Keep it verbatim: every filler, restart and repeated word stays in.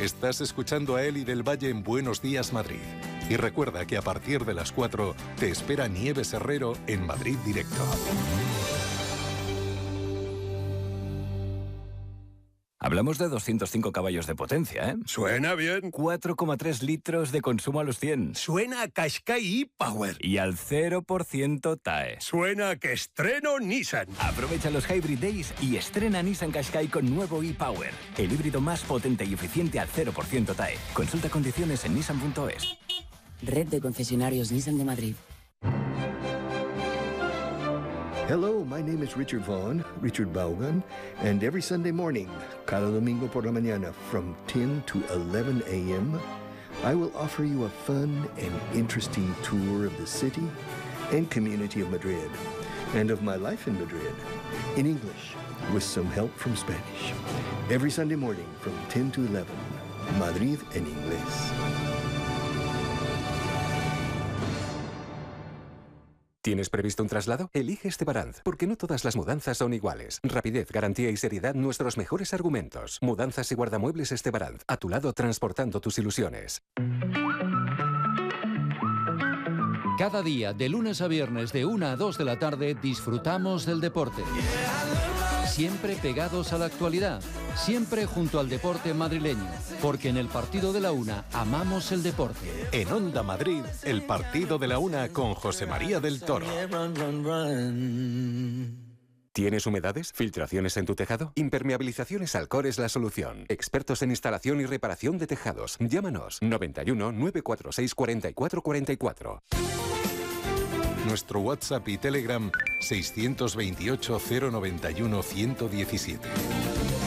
Estás escuchando a Eli del Valle en Buenos Días Madrid. Y recuerda que a partir de las cuatro te espera Nieves Herrero en Madrid Directo. Hablamos de doscientos cinco caballos de potencia, ¿eh? Suena bien. cuatro coma tres litros de consumo a los cien. Suena a Qashqai e-Power. Y al cero por ciento T A E. Suena a que estreno Nissan. Aprovecha los Hybrid Days y estrena Nissan Qashqai con nuevo e-Power. El híbrido más potente y eficiente al cero por ciento T A E. Consulta condiciones en nissan punto es. Red de concesionarios Nissan de Madrid. Hello, my name is Richard Vaughn, Richard Vaughan, and every Sunday morning, cada domingo por la mañana, from ten to eleven a m, I will offer you a fun and interesting tour of the city and community of Madrid, and of my life in Madrid, in English, with some help from Spanish. Every Sunday morning, from ten to eleven, Madrid en inglés. ¿Tienes previsto un traslado? Elige Estebaranz, porque no todas las mudanzas son iguales. Rapidez, garantía y seriedad, nuestros mejores argumentos. Mudanzas y guardamuebles Estebaranz, a tu lado transportando tus ilusiones. Cada día, de lunes a viernes, de una a dos de la tarde, disfrutamos del deporte. Siempre pegados a la actualidad, siempre junto al deporte madrileño, porque en el Partido de la Una amamos el deporte. En Onda Madrid, el Partido de la Una con José María del Toro. ¿Tienes humedades? ¿Filtraciones en tu tejado? Impermeabilizaciones Alcor es la solución. Expertos en instalación y reparación de tejados. Llámanos noventa y uno, nueve cuatro seis, cuarenta y cuatro cuarenta y cuatro. Nuestro WhatsApp y Telegram seiscientos veintiocho, cero noventa y uno, ciento diecisiete.